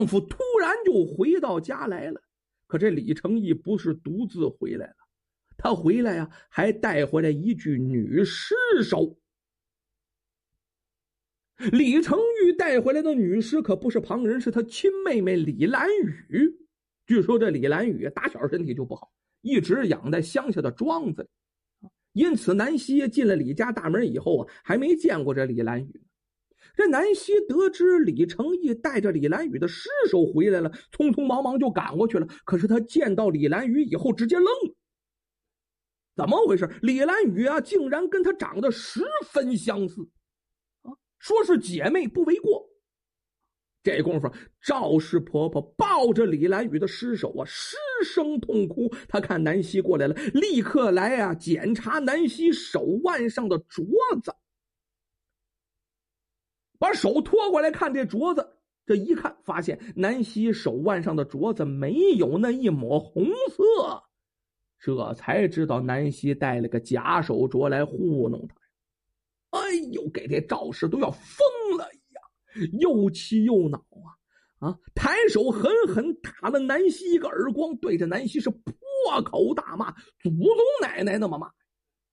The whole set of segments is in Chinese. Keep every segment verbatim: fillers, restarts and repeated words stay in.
夫突然就回到家来了。可这李成义不是独自回来了，他回来呀、啊，还带回来一具女尸首。李成玉带回来的女尸可不是旁人，是他亲妹妹李兰雨。据说这李兰雨打小身体就不好，一直养在乡下的庄子里，因此南希进了李家大门以后啊，还没见过这李兰雨。这南希得知李成义带着李兰雨的尸首回来了，匆匆忙忙就赶过去了。可是他见到李兰雨以后直接愣了，怎么回事？李兰雨啊，竟然跟他长得十分相似啊，说是姐妹不为过。这功夫，赵氏婆婆抱着李兰雨的尸首啊，失声痛哭。她看南希过来了，立刻来啊检查南希手腕上的镯子。把手拖过来看这镯子，这一看发现南希手腕上的镯子没有那一抹红色，这才知道南希带了个假手镯来糊弄他。哎呦，给这赵氏都要疯了呀，又气又恼啊！啊！抬手狠狠打了南希一个耳光，对着南希是破口大骂，祖宗奶奶那么骂。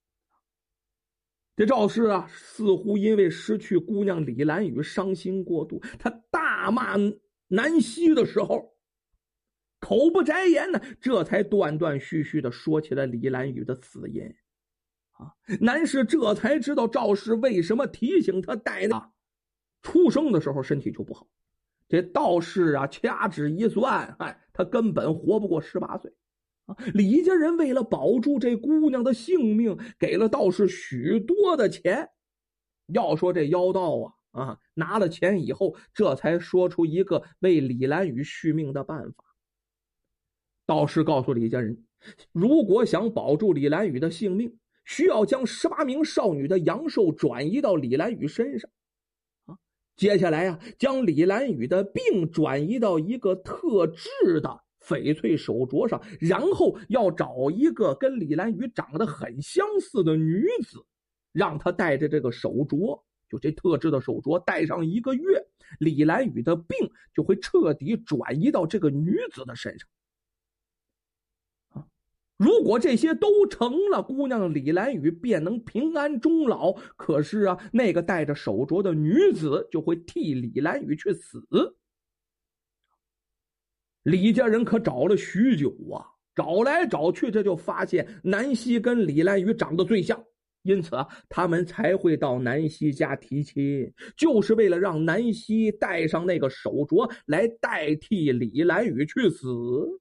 这赵氏啊，似乎因为失去姑娘李兰雨伤心过度，他大骂南希的时候，口不摘言呢，这才断断续续的说起了李兰雨的死因。啊，南氏这才知道赵氏为什么提醒他带的，出生的时候身体就不好。这道士啊，掐指一算，哎，他根本活不过十八岁。李家人为了保住这姑娘的性命，给了道士许多的钱。要说这妖道啊，啊，拿了钱以后，这才说出一个为李兰雨续命的办法。道士告诉李家人，如果想保住李兰雨的性命，需要将十八名少女的阳寿转移到李兰雨身上。啊，接下来啊，将李兰雨的病转移到一个特制的翡翠手镯上，然后要找一个跟李兰雨长得很相似的女子，让她带着这个手镯，就这特制的手镯戴上一个月，李兰雨的病就会彻底转移到这个女子的身上。啊，如果这些都成了，姑娘李兰雨便能平安终老。可是啊，那个戴着手镯的女子就会替李兰雨去死。李家人可找了许久啊，找来找去，这就发现南希跟李兰雨长得最像，因此啊，他们才会到南希家提亲，就是为了让南希戴上那个手镯来代替李兰雨去死。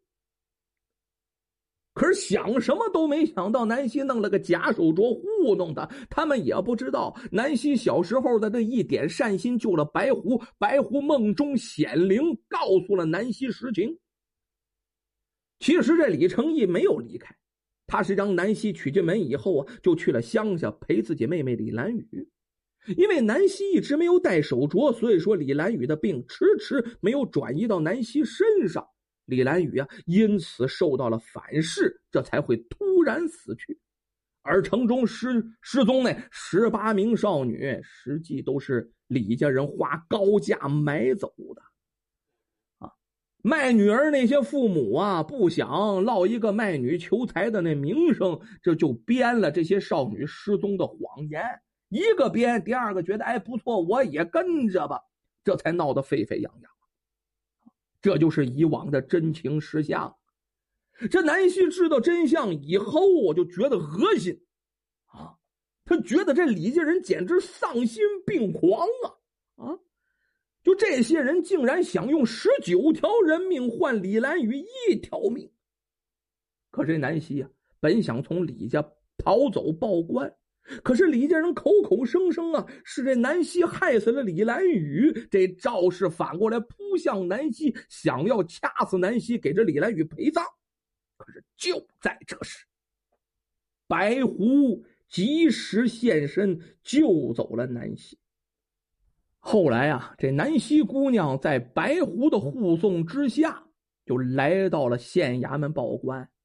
可是想什么都没想到，南希弄了个假手镯糊弄他。他们也不知道，南希小时候的这一点善心救了白狐，白狐梦中显灵，告诉了南希实情。其实这李成义没有离开，他是将南希娶进门以后啊，就去了乡下陪自己妹妹李兰雨。因为南希一直没有戴手镯，所以说李兰雨的病迟迟没有转移到南希身上。李兰雨啊，因此受到了反噬，这才会突然死去。而城中失失踪那十八名少女，实际都是李家人花高价买走的。啊，卖女儿那些父母啊，不想落一个卖女求财的那名声，这就编了这些少女失踪的谎言。一个编，第二个觉得哎不错，我也跟着吧，这才闹得沸沸扬扬。这就是以往的真情实相。这南希知道真相以后，我就觉得恶心啊！他觉得这李家人简直丧心病狂啊！啊，就这些人竟然想用十九条人命换李兰雨一条命。可是南希啊，本想从李家逃走报官，可是李家人口口声声啊，是这南希害死了李兰雨。这赵氏反过来扑向南希，想要掐死南希，给这李兰雨陪葬。可是就在这时，白狐及时现身，救走了南希。后来啊，这南希姑娘在白狐的护送之下，就来到了县衙门报官。